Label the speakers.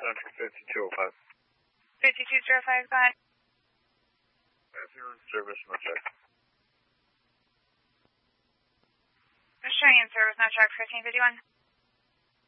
Speaker 1: 5205.
Speaker 2: 5205, go ahead.
Speaker 1: Service, no check.
Speaker 2: Showing in service, no check, 1551.